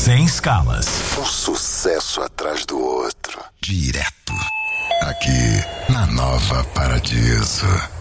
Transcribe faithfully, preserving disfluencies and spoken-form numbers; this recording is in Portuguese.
Sem escalas. Um sucesso atrás do outro. Direto. Aqui, na Nova Paradiso.